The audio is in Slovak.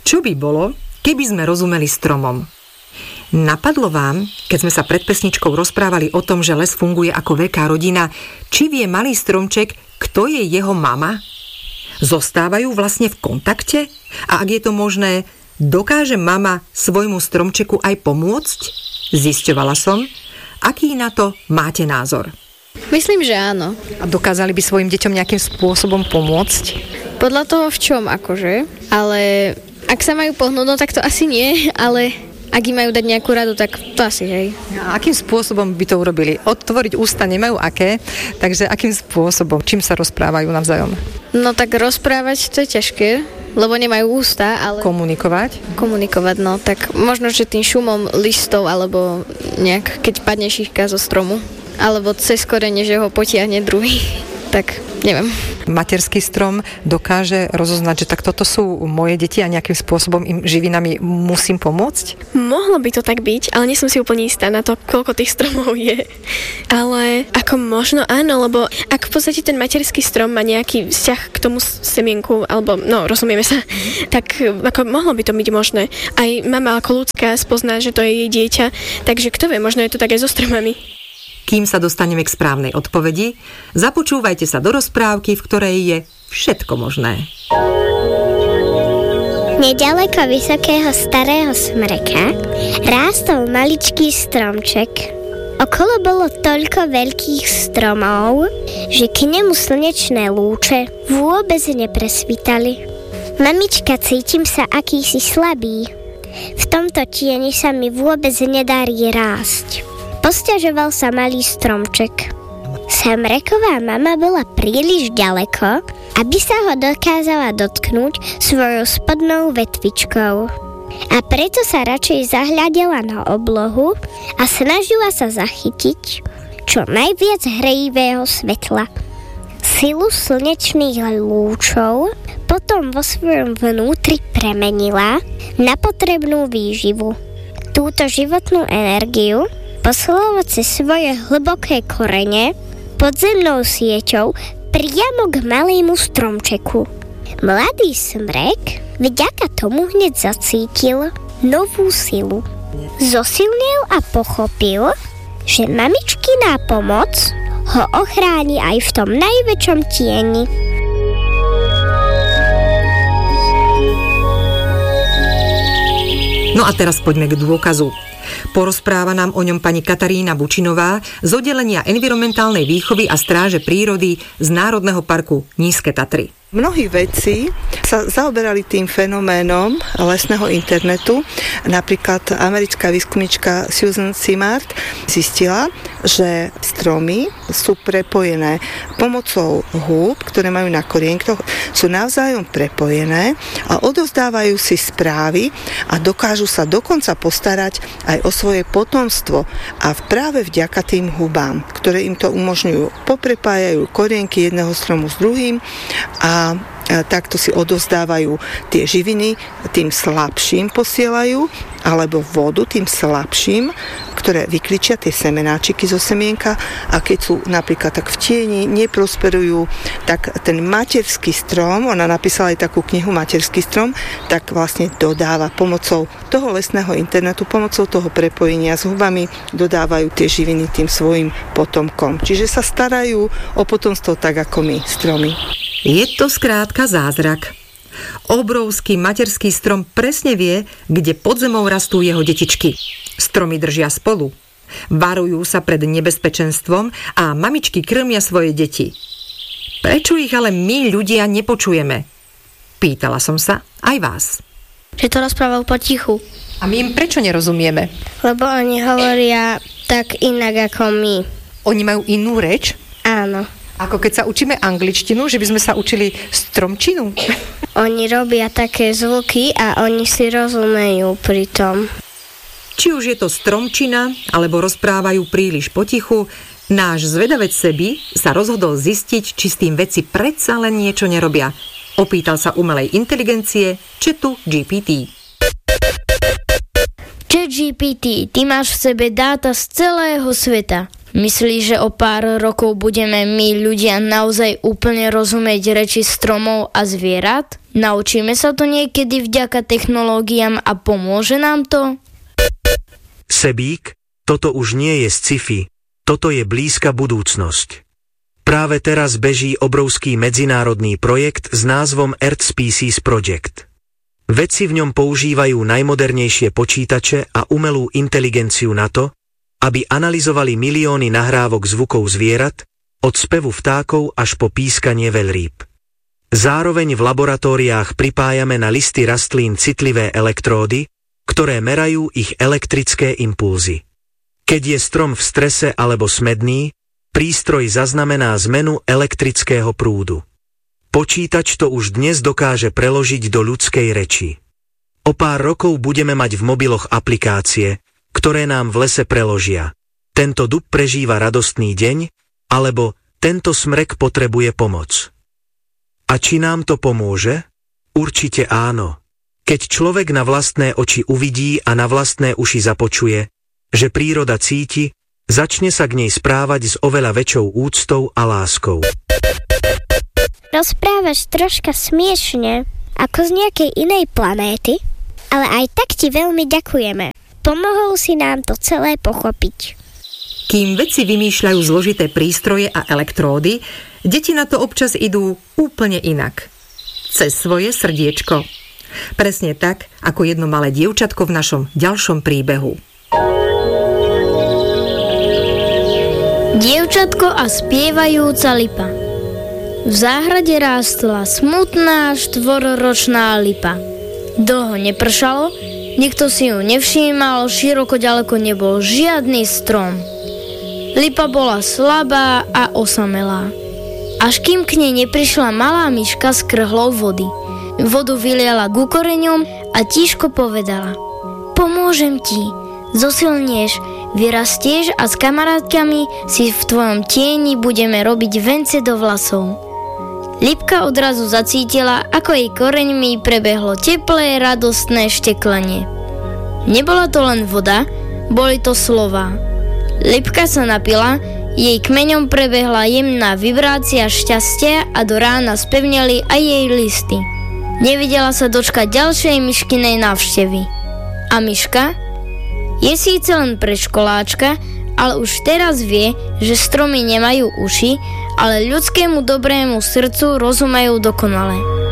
Čo by bolo, keby sme rozumeli stromom? Napadlo vám, keď sme sa pred pesničkou rozprávali o tom, že les funguje ako veľká rodina, či vie malý stromček, kto je jeho mama? Zostávajú vlastne v kontakte? A ak je to možné, dokáže mama svojmu stromčeku aj pomôcť? Zisťovala som. Aký na to máte názor? Myslím, že áno. A dokázali by svojim deťom nejakým spôsobom pomôcť? Podľa toho v čom, akože. Ale ak sa majú pohnúť, no tak to asi nie, ale ak im majú dať nejakú radu, tak to asi hej. A akým spôsobom by to urobili? Otvoriť ústa nemajú aké, takže akým spôsobom? Čím sa rozprávajú navzájom? No tak rozprávať to je ťažké, lebo nemajú ústa, ale... Komunikovať, no tak možno, že tým šumom listov, alebo nejak, keď padne šípka zo stromu, alebo cez korene, že ho potiahne druhý, tak neviem. Materský strom dokáže rozoznať, že tak toto sú moje deti a nejakým spôsobom im živinami musím pomôcť? Mohlo by to tak byť, ale nie som si úplne istá na to, koľko tých stromov je. Ale ako možno áno, lebo ak v podstate ten materský strom má nejaký vzťah k tomu semienku, alebo no, rozumieme sa, tak ako mohlo by to byť možné. Aj mama ako ľudská spozná, že to je jej dieťa, takže kto vie, možno je to tak aj so stromami. Kým sa dostaneme k správnej odpovedi, započúvajte sa do rozprávky, v ktorej je všetko možné. Nedaleko vysokého starého smreka rástol maličký stromček. Okolo bolo toľko veľkých stromov, že k nemu slnečné lúče vôbec nepresvítali. Mamička, cítim sa akýsi slabý. V tomto tieni sa mi vôbec nedarí rásť. Posťažoval sa malý stromček. Smreková mama bola príliš ďaleko, aby sa ho dokázala dotknúť svojou spodnou vetvičkou. A preto sa radšej zahľadila na oblohu a snažila sa zachytiť čo najviac hrejivého svetla. Silu slnečných lúčov potom vo svojom vnútri premenila na potrebnú výživu. Túto životnú energiu poslala cez svoje hlboké korene podzemnou sieťou priamo k malému stromčeku. Mladý smrek vďaka tomu hneď zacítil novú silu. Zosilnil a pochopil, že mamičkina pomoc ho ochráni aj v tom najväčšom tieni. No a teraz poďme k dôkazu. Porozpráva nám o ňom pani Katarína Bučinová z oddelenia environmentálnej výchovy a stráže prírody z Národného parku Nízke Tatry. Mnohí vedci sa zaoberali tým fenoménom lesného internetu. Napríklad americká výskumnička Susan Simard zistila, že stromy sú prepojené pomocou húb, ktoré majú na korienkoch, sú navzájom prepojené a odovzdávajú si správy a dokážu sa dokonca postarať aj o svoje potomstvo. A práve vďaka tým hubám, ktoré im to umožňujú, poprepájajú korienky jedného stromu s druhým a takto si odovzdávajú tie živiny, tým slabším posielajú, alebo vodu tým slabším, ktoré vykličia tie semenáčiky zo semienka a keď sú napríklad tak v tieni, neprosperujú, tak ten materský strom, ona napísala aj takú knihu Materský strom, tak vlastne dodáva pomocou toho lesného internetu, pomocou toho prepojenia s hubami, dodávajú tie živiny tým svojim potomkom. Čiže sa starajú o potomstvo tak ako my, stromy. Je to skrátka zázrak. Obrovský materský strom presne vie, kde pod zemou rastú jeho detičky. Stromy držia spolu. Varujú sa pred nebezpečenstvom a mamičky krmia svoje deti. Prečo ich ale my ľudia nepočujeme? Pýtala som sa aj vás. Že to rozprával potichu. A my im prečo nerozumieme? Lebo oni hovoria tak inak ako my. Oni majú inú reč? Áno. Ako keď sa učíme angličtinu, že by sme sa učili stromčinu? Oni robia také zvuky a oni si rozumejú pri tom. Či už je to stromčina, alebo rozprávajú príliš potichu, náš zvedavec Sebi sa rozhodol zistiť, či s tým veci predsa len niečo nerobia. Opýtal sa umelej inteligencie chatu GPT. ChatGPT, ty máš v sebe dáta z celého sveta. Myslíš, že o pár rokov budeme my ľudia naozaj úplne rozumieť reči stromov a zvierat? Naučíme sa to niekedy vďaka technológiám a pomôže nám to? Sebík, toto už nie je sci-fi, toto je blízka budúcnosť. Práve teraz beží obrovský medzinárodný projekt s názvom Earth Species Project. Vedci v ňom používajú najmodernejšie počítače a umelú inteligenciu na to, aby analyzovali milióny nahrávok zvukov zvierat, od spevu vtákov až po pískanie veľrýb. Zároveň v laboratóriách pripájame na listy rastlín citlivé elektródy, ktoré merajú ich elektrické impulzy. Keď je strom v strese alebo smedný, prístroj zaznamená zmenu elektrického prúdu. Počítač to už dnes dokáže preložiť do ľudskej reči. O pár rokov budeme mať v mobiloch aplikácie, ktoré nám v lese preložia. Tento dub prežíva radostný deň, alebo tento smrek potrebuje pomoc. A či nám to pomôže? Určite áno. Keď človek na vlastné oči uvidí a na vlastné uši započuje, že príroda cíti, začne sa k nej správať s oveľa väčšou úctou a láskou. Rozprávaš troška smiešne, ako z nejakej inej planéty, ale aj tak ti veľmi ďakujeme. Pomohol si nám to celé pochopiť. Kým vedci vymýšľajú zložité prístroje a elektródy, deti na to občas idú úplne inak. Cez svoje srdiečko. Presne tak, ako jedno malé dievčatko v našom ďalšom príbehu. Dievčatko a spievajúca lipa. V záhrade rástla smutná 4-ročná lipa. Dlho nepršalo, nikto si ju nevšímal, široko ďaleko nebol žiadny strom. Lipa bola slabá a osamelá. Až kým k nej neprišla malá myška s krhlou vody. Vodu vyliala ku koreňom a tížko povedala: Pomôžem ti, zosilnieš, vyrastieš a s kamarátkami si v tvojom tieni budeme robiť vence do vlasov. Lipka odrazu zacítila, ako jej koreňmi prebehlo teplé, radostné šteklenie. Nebola to len voda, boli to slová. Lipka sa napila, jej kmeňom prebehla jemná vibrácia šťastia a do rána spevneli aj jej listy. Nevidela sa dočkať ďalšej myškinej návštevy. A myška? Je síce len predškoláčka, ale už teraz vie, že stromy nemajú uši, ale ľudskému dobrému srdcu rozumejú dokonale.